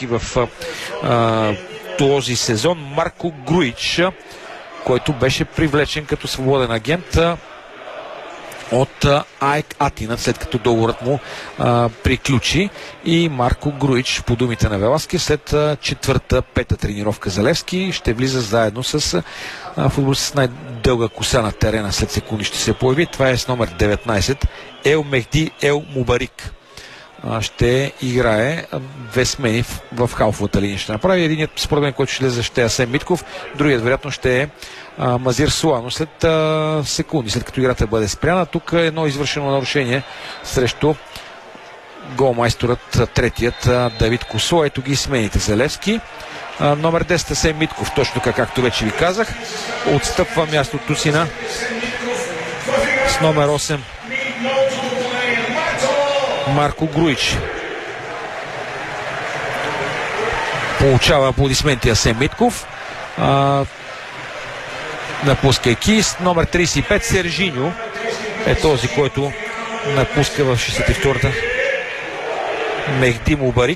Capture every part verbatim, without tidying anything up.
Левски в а, този сезон, Марко Груич, който беше привлечен като свободен агент от АЕК Атина, след като договорът му а, приключи. И Марко Груич, по думите на Веласки, след а, четвърта, пета тренировка за Левски, ще влиза заедно с а, футболист с най-дълга коса на терена. След секунди ще се появи. Това е с номер деветнайсет, Ел Мехди Ел Мубарик. А, ще играе а, две смени в, в халфовата линия. Ще направи единият, според мен, който ще лезе, ще е Асен Митков, другият вероятно ще е а, Мазир Суа, но след а, секунди, след като играта бъде спряна. Тук е едно извършено нарушение срещу голмайсторът, третият а, Давид Косо. Ето ги смените за Левски. А, номер десет Асен Митков, точно така, както вече ви казах, отстъпва мястото си на с номер осем Марко Груич. Получава аплодисменти Асен Митков, а, напускайки. С номер трийсет и пет Сержиньо е този, който напуска в шейсет и втората. Мехди Мубарик.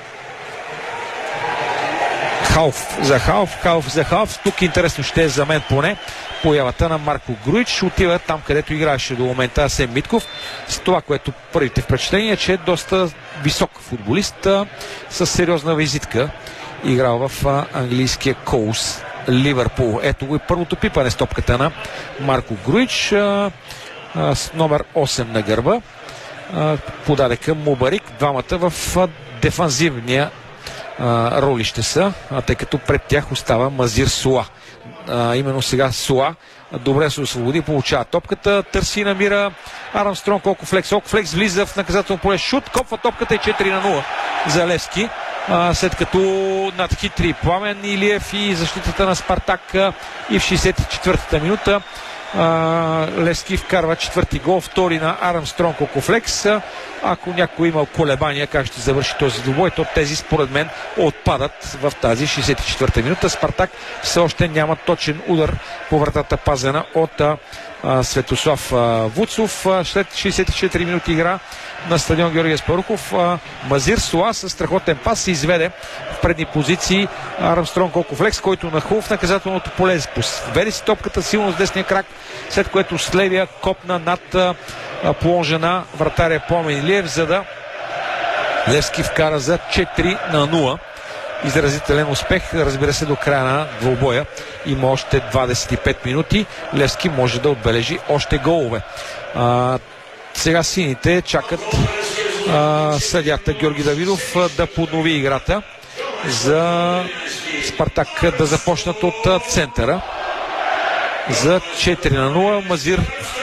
Халф за халф, халф за халф. Тук интересно ще е за мен поне появата на Марко Груич. Отива там, където играеше до момента Асен Митков. С това, което първите впечатления, че е доста висок футболист а, с сериозна визитка. Играл в а, английския Коус Ливърпул. Ето го и първото пипане с топката на Марко Груич а, а, с номер осем на гърба. А, подаде към Мубарик. Двамата в а, дефанзивния а, роли ще са, а, тъй като пред тях остава Мазир Суа. А, именно сега Суа добре се освободи, получава топката, търси и намира Армстронг Окофлекс. Окофлекс влиза в наказателно поле, шут, копва топката и четири на нула за Левски. А, след като надхитри Пламен Илиев и защитата на Спартак а, и в шейсет и четвъртата минута а, Левски вкарва четвърти гол, втори на Армстронг Окофлекс. Ако някой имал колебания как ще завърши този двубой, то тези според мен отпадат в тази шейсет и четвърта минута. Спартак все още няма точен удар по вратата, пазена от а, а, Светослав а, Вуцов. А, след шейсет и четири минути игра на стадион Георги Аспарухов, а, Мазир Суа със страхотен пас се изведе в предни позиции Армстронг Окофлекс, който нахлу в наказателното поле. Веде си топката силно с десния крак, след което с левия копна над а, положена вратаря Пламен Илиев, за да Левски вкара за четири на нула. Изразителен успех, разбира се, до края на двубоя. Има още двадесет и пет минути. Левски може да отбележи още голове. А, сега сините чакат а, съдията Георги Давидов а, да поднови играта за Спартак да започнат от а, центъра. За четири на нула Мазир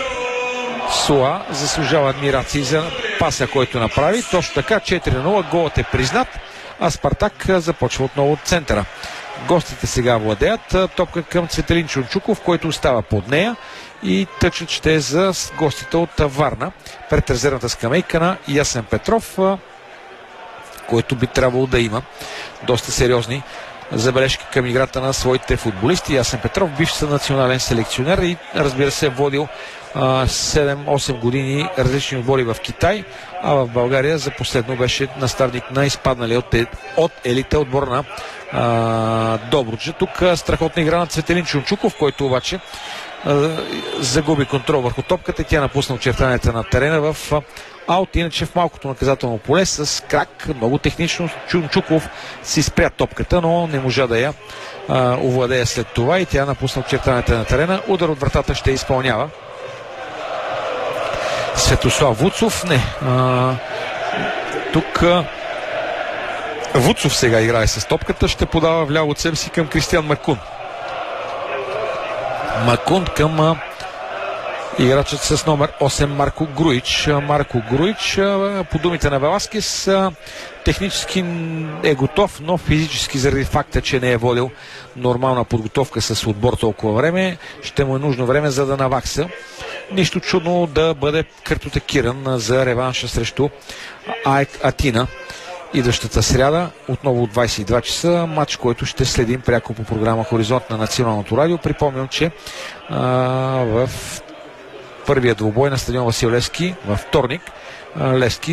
Суа заслужава адмирации за паса, който направи. Точно така, четири на нула, голът е признат, а Спартак започва отново от центъра. Гостите сега владеят. Топка към Цветелин Чунчуков, който остава под нея, и тъчът ще е за гостите от Варна пред резервната скамейка на Ясен Петров, който би трябвало да има доста сериозни забележки към играта на своите футболисти. Ясен Петров, бивш национален селекционер и, разбира се, е водил седем-осем години различни отбори в Китай, а в България за последно беше наставник на изпаднали от, е, от елита отбор на а, Добруджа. Тук страхотна игра на Цветелин Чунчуков, който обаче а, загуби контрол върху топката и тя напусна очертанията на терена в аут. Иначе в малкото наказателно поле с крак, много технично, Чунчуков си спря топката, но не можа да я а, овладее след това и тя напусна очертанията на терена. Удар от вратата ще изпълнява Светослав Вуцов. Не. А, тук а, Вуцов сега играе с топката. Ще подава вляво от себе си към Кристиан Макун. Макун към а, играчът с номер осем Марко Груич. Марко Груич, а, по думите на Веласкес, а, технически е готов, но физически, заради факта, че не е водил нормална подготовка с отбор толкова време, ще му е нужно време за да навакса. Нищо чудно да бъде картотекиран за реванша срещу АЕК Атина идващата сряда, отново от двадесет и два часа, матч, който ще следим пряко по програма Хоризонт на Националното радио. Припомням, че а, в първия двубой на стадион Васил Левски във вторник а, Левски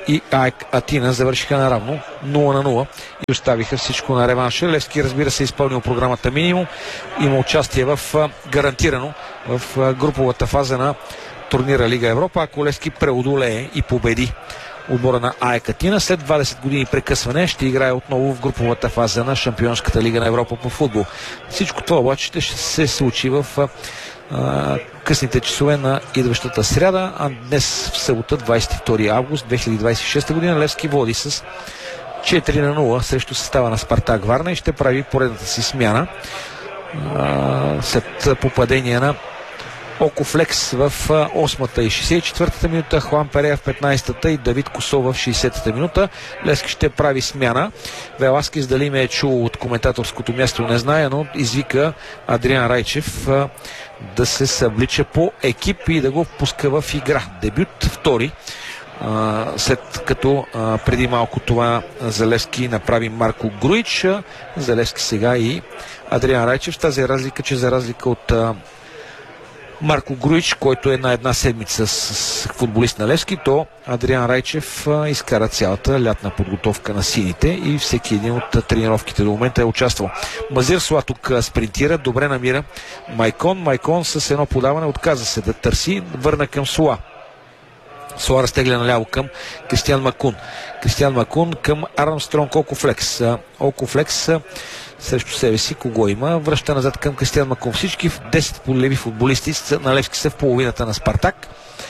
и АЕК Атина завършиха наравно нула на нула и оставиха всичко на реванша. Левски, разбира се, изпълнил програмата минимум. Има участие в гарантирано в груповата фаза на турнира Лига Европа, ако Левски преодолее и победи отбора на АЕК Атина. След двадесет години прекъсване ще играе отново в груповата фаза на Шампионската лига на Европа по футбол. Всичко това обаче ще се случи в а, късните часове на идващата сряда, а днес в събота, двадесет и втори август две хиляди двадесет и шеста година, Левски води с четири на нула срещу състава на Спартак Варна и ще прави поредната си смяна а, след попадение на Окофлекс в осмата и шейсет и четвъртата минута, Хуан Перея в петнадесетата и Давид Косов в шейсетата минута. Левски ще прави смяна. Веласкес дали ме е чул от коментаторското място, не зная, но извика Адриан Райчев а, да се съблича по екип и да го пуска в игра. Дебют втори. А, след като а, преди малко това за Левски направи Марко Груич, за Левски сега и Адриан Райчев. Тази разлика, че за разлика от а, Марко Груич, който е на една седмица с футболист на Левски, то Адриан Райчев а, изкара цялата лятна подготовка на сините и всеки един от тренировките до момента е участвал. Мазир Суа тук спринтира, добре намира Майкон. Майкон с едно подаване отказа се да търси, върна към Суа. Суа разтегля наляво към Кристиан Макун. Кристиан Макун към Армстронг Окофлекс. Окофлекс срещу себе си кого има, връща назад към Кристиан Макун. Всички десет полеви футболисти на Левски са в половината на Спартак.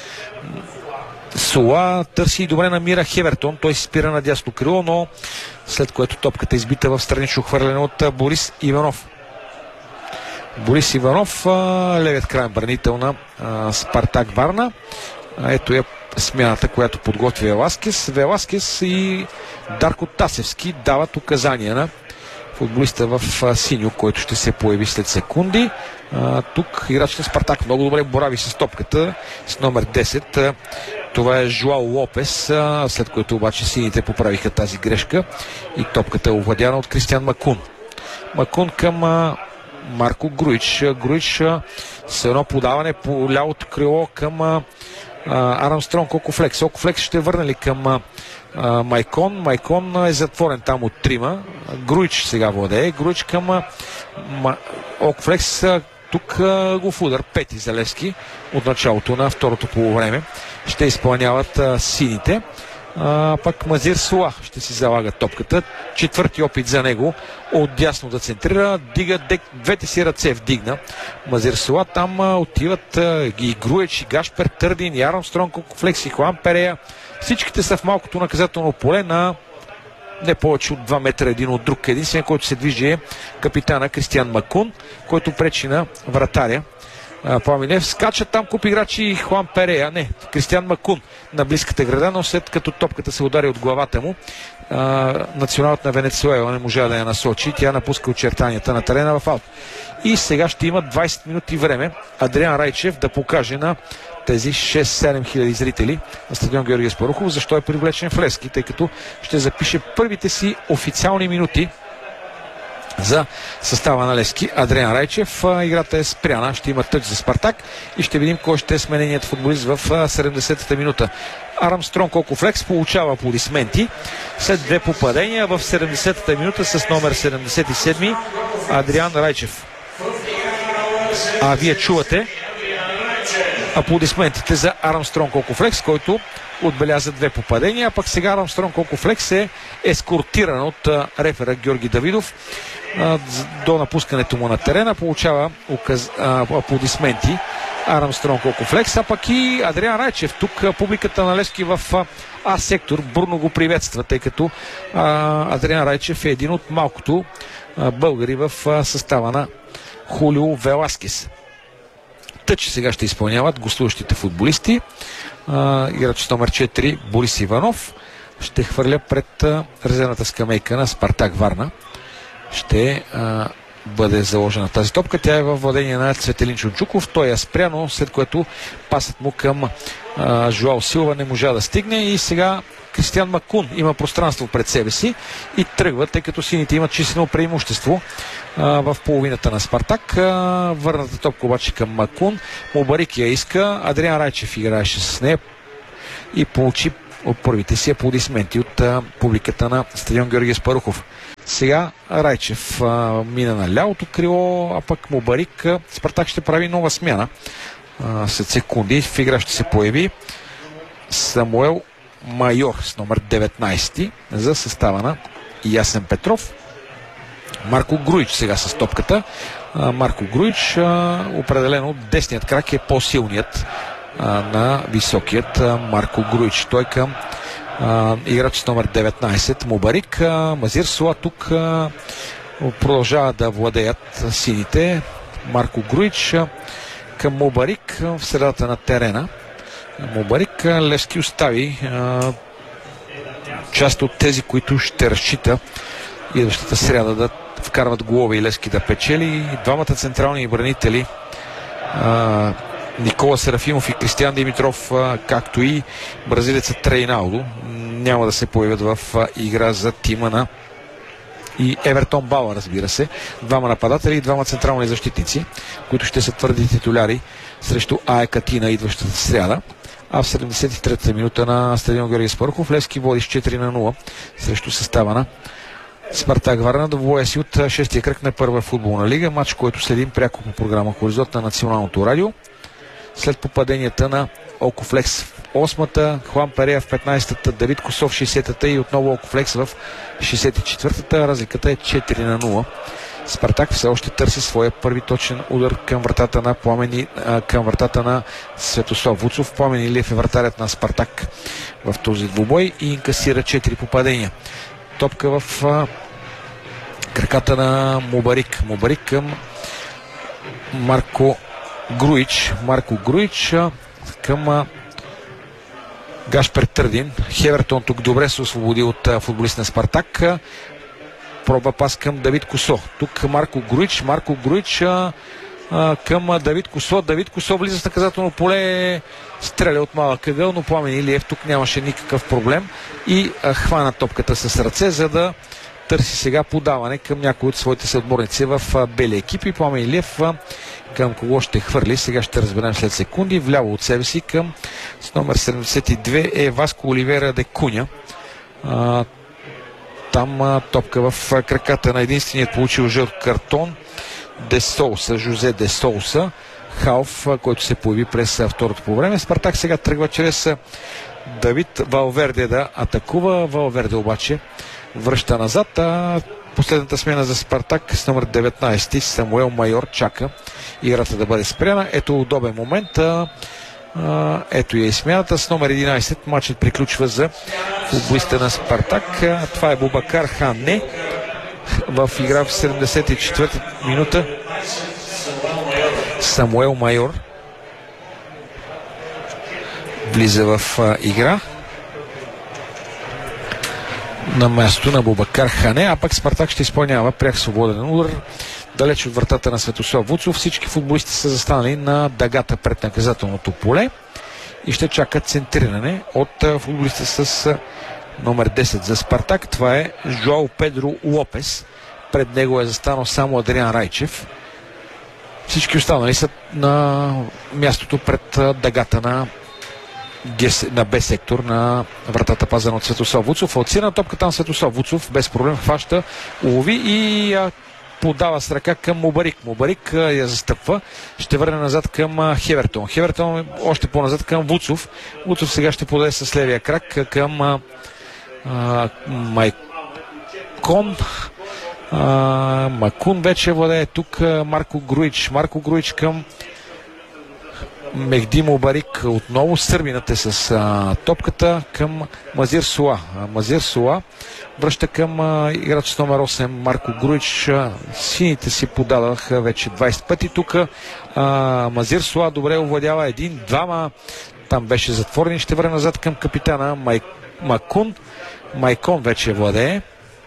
Суа търси и добре намира Хевертон, той се спира на дясно крило, но след което топката е избита в странично хвърляне от Борис Иванов. Борис Иванов, левият крайен бранител на Спартак Варна. Ето е смяната, която подготви Веласкес. Веласкес и Дарко Тасевски дават указания на футболиста в синьо, който ще се появи след секунди. А, тук играчът на Спартак много добре борави с топката с номер десет. А, това е Жуал Лопес, а, след което обаче сините поправиха тази грешка и топката е овладяна от Кристиан Макун. Макун към а, Марко Груич. Груич а, с едно подаване по лявото крило към а, Армстронг Окофлекс. Окофлекс ще върне ли към а, а, Майкон. Майкон е затворен там от трима. Груич сега владее. Груич към а, ма, Окофлекс. А, тук а, го в удар. Пети за Левски от началото на второто полувреме. Ще изпълняват а, сините. А, пак Мазир Суа ще си залага топката. Четвърти опит за него от дясно да центрира. Дига дек, двете си ръце вдигна Мазир Суа. Там а, отиват а, и Груеч, и Гашпер Търдин, и Армстронг Окофлекс, и Хуан Перея. Всичките са в малкото наказателно поле на не повече от два метра един от друг. Единствен, който се движи е капитана Кристиан Макун, който пречи на вратаря Пламенев. Скачат там куп играчи и Хуан Перея. Не, Кристиан Макун на близката града, но след като топката се удари от главата му, а, националът на Венецуела не можа да я насочи. Тя напуска очертанията на терена в аут. И сега ще има двадесет минути време Адриан Райчев да покаже на тези шест-седем хиляди зрители на стадион Георги Аспарухов защо е привлечен в Левски, тъй като ще запише първите си официални минути за състава на Левски. Адриан Райчев. Играта е спряна. Ще има тъч за Спартак и ще видим кой ще е смененият футболист в седемдесетата минута. Армстронг Окофлекс получава аплодисменти след две попадения в седемдесетата минута с номер седемдесет и седем Адриан Райчев. А вие чувате аплодисментите за Армстронг Окофлекс, който отбеляза две попадения, а пък сега Армстронг Окофлекс е ескортиран от а, рефера Георги Давидов а, до напускането му на терена. Получава указ, а, аплодисменти Армстронг Окофлекс, а пък и Адриан Райчев. Тук а, публиката на Левски в а, А-сектор бурно го приветства, тъй като а, Адриан Райчев е един от малкото а, българи в а, състава на Хулио Веласкес. Тъч сега ще изпълняват гостуващите футболисти. Играч с номер четири Борис Иванов ще хвърля пред а, резервната скамейка на Спартак Варна. Ще а, бъде заложена тази топка. Тя е във владение на Цветелин Чунчуков. Той я спря, но след което пасът му към а, Жуал Силва не можа да стигне и сега Кристиан Макун има пространство пред себе си и тръгва, тъй като сините имат числено преимущество а, в половината на Спартак. А, върната топка обаче към Макун. Мубарик я иска. Адриан Райчев играеше с нея и получи от първите си аплодисменти от а, публиката на стадион Георги Аспарухов. Сега Райчев а, мина на лявото крило, а пък Мубарик, а, Спартак ще прави нова смяна. А, след секунди в игра ще се появи Самуел Майор с номер деветнайсет за състава на Ясен Петров. Марко Груич сега с топката. А, Марко Груич, а, определено десният крак е по-силният а, на високият а, Марко Груич. Той към а, играч с номер деветнайсет Мубарик. А, Мазир Суа тук а, продължава да владеят сините. Марко Груич а, към Мубарик а, в средата на терена. Мубарик а, Левски остави а, част от тези, които ще разчита идващата сряда да вкарват голове и Левски да печели. Двамата централни бранители а, Никола Серафимов и Кристиан Димитров, а, както и бразилецът Трейналдо, няма да се появят в а, игра за тима на и Евертон Бала, разбира се. Двама нападатели и двама централни защитници, които ще са твърди титуляри срещу АЕК Атина идващата сряда. А в седемдесет и третата минута на стадион Георги Аспарухов Левски води с четири на нула срещу състава на Спартак Варна до двобоя си от шестия кръг на първа футболна лига. Матч, който следим пряко по програма Хоризонт на Националното радио. След попаденията на Окофлекс в осмата, Хуан Перея в петнайсетата, Давид Косов в шейсетата и отново Окофлекс в шейсет и четвъртата. Разликата е четири на нула. Спартак все още търси своя първи точен удар към вратата на Пламен, към вратата на Светослав Вуцов. Пламен Илиев е вратарят на Спартак в този двубой и инкасира четири попадения. Топка в а, краката на Мубарик. Мубарик към Марко Груич. Марко Груич а, към а, Гашпер Търдин. Хевертон тук добре се освободи от а, футболист на Спартак. А, проба пас към Давид Косо. Тук Марко Груич. Марко Груич а, а, към а, Давид Косо. Давид Косо влиза в наказателно поле, стреля от малък ъгъл, но Пламен Илиев тук нямаше никакъв проблем и а, хвана топката с ръце, за да търси сега подаване към някои от своите съотборници в а, бели екипи. Пламен Илиев а, към кого ще хвърли, сега ще разберем след секунди. Вляво от себе си към с номер седемдесет и две е Васко Оливера де Куня. А, там а, топка в а, краката на единственият получил жълт картон Де Соуса, Жозе Де Соуса. Халф, който се появи през второто по време. Спартак сега тръгва чрез Давид Валверде да атакува. Валверде обаче връща назад. А последната смена за Спартак с номер деветнайсет Самуел Майор чака играта да бъде спряна. Ето удобен момент. А, а, ето я и смяната с номер единайсет. Матчът приключва за футболиста на Спартак. А, това е Бубакар Ханне в игра в седемдесет и четвъртата минута. Самуел Майор влиза в а, игра на място на Бубакар Хане, а пък Спартак ще изпълнява пряк свободен удар далеч от вратата на Светослав Вуцов. Всички футболисти са застанали на дъгата пред наказателното поле и ще чакат центриране от а, футболиста с а, номер десет за Спартак. Това е Жоао Педро Лопес. Пред него е застанал само Адриан Райчев. Всички останали са на мястото пред дъгата на, на Б сектор на вратата, пазена от Светослав Вуцов. Алцира на топка там Светослав Вуцов без проблем хваща, улови и а, подава с ръка към Мубарик. Мубарик а, я застъпва. Ще върне назад към а, Хевертон. Хевертон още по-назад към Вуцов. Вуцов сега ще подаде с левия крак а, към а, а, Майкон. Uh, Макун вече владее тук. uh, Марко Груич. Марко Груич към Мехди Мубарик. Отново сърбинът е с uh, топката към Мазир Суа. Uh, Мазир Суа връща към uh, играч с номер осем Марко Груич. Uh, сините си подадаха вече двайсет пъти тук. Uh, Мазир Суа добре овладява един, двама. Там беше затворен. Ще върне назад към капитана Май... Макун. Майкон вече владее.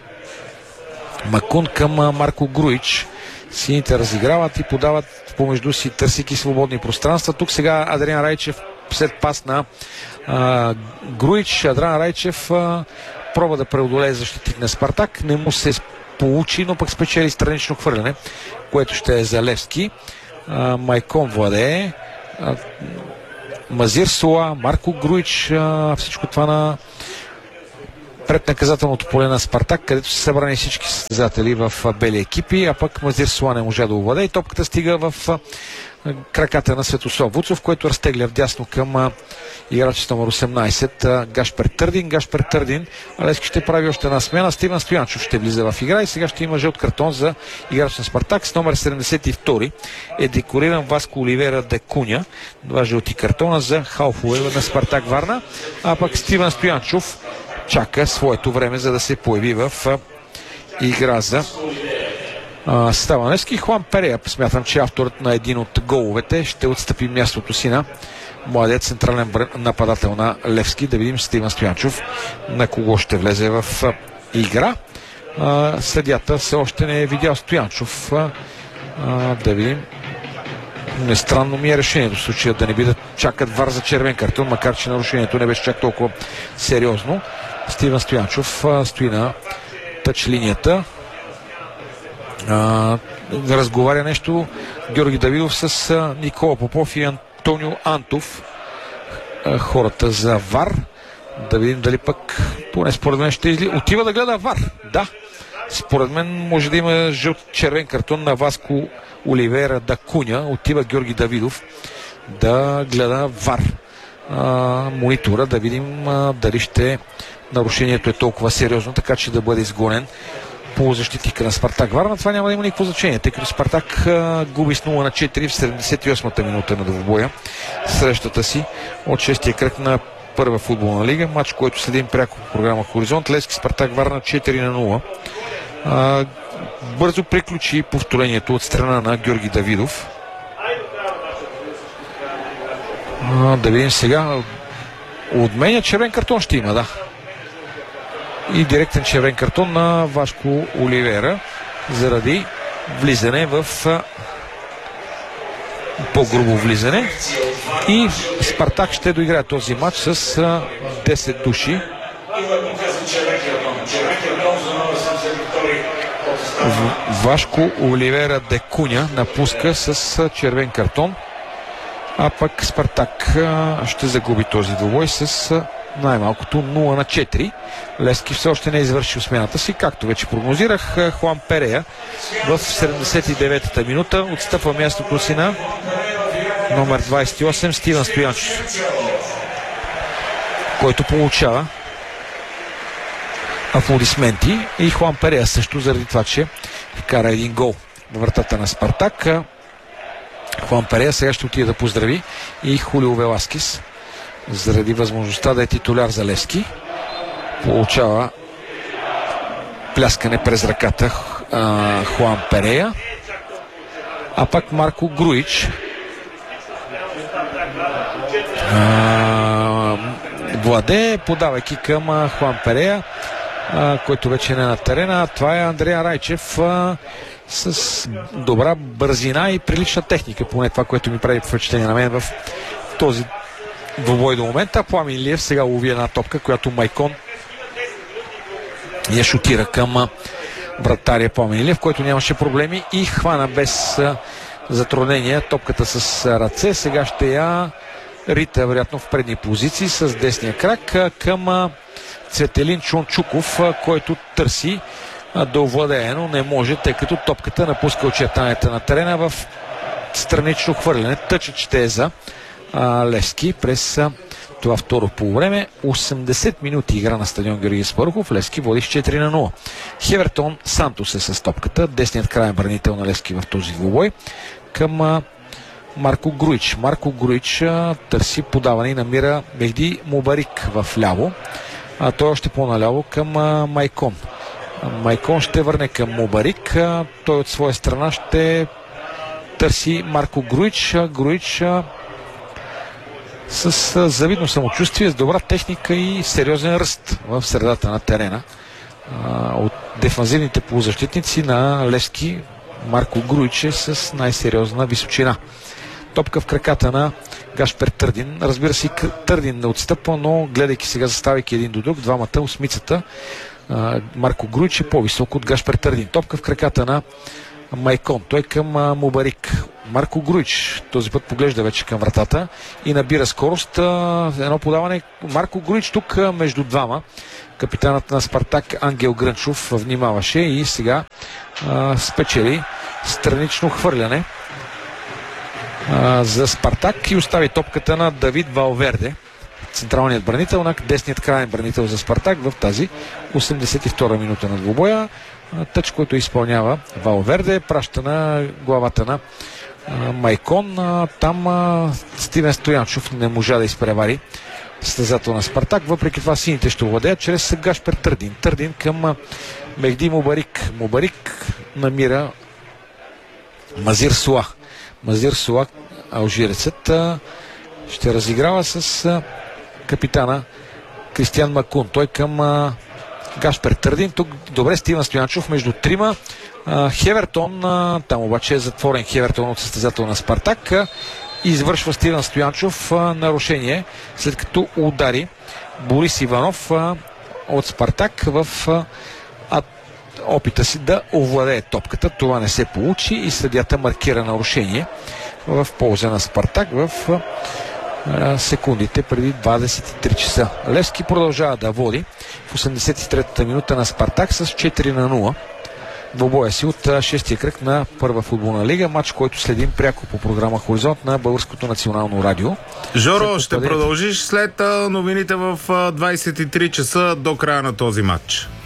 Макун към Марко Груич. Сините разиграват и подават помежду си, търсики свободни пространства. Тук сега Адриан Райчев след пас на а, Груич. Адриан Райчев а, пробва да преодолее защитник на Спартак. Не му се получи, но пък спечели странично хвърляне, което ще е за Левски. А, Майкон владее. А, Мазир Суа, Марко Груич, а, всичко това на пред наказателното поле на Спартак, където са събрани всички състезатели в бели екипи, а пък Мазир Суа не можа да овладее и топката стига в краката на Светослав Вуцов, който разтегля вдясно към играч номер осемнайсет Гашпер Търдин. Гашпер Търдин, Левски ще прави още една смяна. Стивен Стоянчов ще влиза в игра и сега ще има жълт картон за играч на Спартак с номер седемдесет и втори. Е декориран Васко Оливера де Куня. Два жълти картона за халфове на Спартак Варна, а пък Стивен Стоянчов чака своето време, за да се появи в игра за състава Левски. Хуан Перея, смятам, че авторът на един от головете, ще отстъпи мястото си на младият централен нападател на Левски. Да видим Стивен Стоянчов на кого ще влезе в игра. Съдията все още не е видял Стоянчов. Да видим. Нестранно ми е решението в случая да не би да чакат вар за червен картон, макар че нарушението не беше чак толкова сериозно. Стивен Стоянчов стои на тъч линията. А, разговаря нещо Георги Давидов с а, Никола Попов и Антонио Антов, а, хората за вар. Да видим дали пък, поне според мен ще изли... отива да гледа вар. Да, според мен може да има жълт червен картон на Васко Оливера да Куня. Отива Георги Давидов да гледа вар а, монитора, да видим а, дали ще нарушението е толкова сериозно, така че да бъде изгонен по защитника на Спартак Варна. Това няма да има никакво значение, тъй като Спартак а, губи с нула на четири в седемдесет и осмата минута на двубоя срещата си от шестия кръг на първа футболна лига. Матч, който следим пряко по програма Хоризонт. Левски Спартак Варна четири на нула. А, бързо приключи повторението от страна на Георги Давидов. А, да видим сега. Отменя червен картон ще има, да. И директен червен картон на Васко Оливера заради влизане в по-грубо влизане. И Спартак ще доиграе този матч с десет души. Васко Оливера де Куня напуска с червен картон, а пък Спартак ще загуби този двубой с най-малкото нула на четири. Левски все още не е извършил смената си. Както вече прогнозирах, Хуан Перея в седемдесет и деветата минута отстъпва мястото си на номер двайсет и осем Стивен Стоянчов, който получава аплодисменти, и Хуан Перея също, заради това, че вкара един гол във вратата на Спартак. Хуан Перея сега ще отиде да поздрави и Хулио Веласкес заради възможността да е титуляр за Левски. Получава пляскане през ръката а, Хуан Перея, а пак Марко Груич а, владее, подавайки към а, Хуан Перея, а, който вече не е на терена. Това е Андрея Райчев а, с добра бързина и прилична техника, поне това, което ми прави впечатление на мен в този двубой до момента. Пламен Илиев сега лови една топка, която Майкон я шутира към вратаря Пламен Илиев, който нямаше проблеми и хвана без затруднения топката с ръце. Сега ще я рита, вероятно, в предни позиции с десния крак към Цветелин Чончуков, който търси да овладее, но не може, тъй като топката напуска очертанията на терена в странично хвърляне. Тъчът ще е за Левски през това второ полувреме. осемдесет минути игра на стадион Георги Аспарухов. Левски води с четири на нула. Хевертон Сантос е с топката. Десният краен бранител на Левски в този двубой. Към Марко Груич. Марко Груич търси подаване и намира Мехди Мубарик в ляво. А той още по-наляво към Майкон. Майкон ще върне към Мубарик. Той от своя страна ще търси Марко Груич. Груич с завидно самочувствие, с добра техника и сериозен ръст в средата на терена. От дефанзивните полузащитници на Левски Марко Груич е с най-сериозна височина. Топка в краката на Гашпер Търдин. Разбира се, Търдин не отстъпва, но гледайки сега, заставайки един до друг, двамата, осмицата, Марко Груич е по-висок от Гашпер Търдин. Топка в краката на Майкон. Той към а, Мубарик. Марко Груич този път поглежда вече към вратата и набира скорост. А, едно подаване. Марко Груич тук а, между двама. Капитанът на Спартак Ангел Грънчов внимаваше и сега а, спечели странично хвърляне а, за Спартак и остави топката на Давид Валверде, централният бранител, на десният крайен бранител за Спартак в тази осемдесет и втора минута на двубоя. Тъч, който изпълнява Валверде, праща на главата на а, Майкон. А, там а, Стивен Стоянчов не можа да изпревари състезател на Спартак. Въпреки това сините ще овладеят чрез Гашпер Търдин. Търдин към а, Мехди Мубарик. Мубарик намира Мазир Суа. Мазир Суа, алжирецът, а, ще разиграва с а, капитана Кристиан Макун. Той към а, Гашпер Търдин. Тук добре Стивен Стоянчов между трима. А, Хевертон, а, там обаче е затворен Хевертон от състезател на Спартак. А, извършва Стивен Стоянчов а, нарушение, след като удари Борис Иванов а, от Спартак в а, опита си да овладее топката. Това не се получи и съдията маркира нарушение в полза на Спартак в а, секундите преди двадесет и три часа. Левски продължава да води в осемдесет и третата минута на Спартак с четири на нула. Двобоя си от шестия кръг на Първа футболна лига, матч, който следим пряко по програма Хоризонт на Българското национално радио. Жоро, ще продължиш след новините в двадесет и три часа до края на този матч.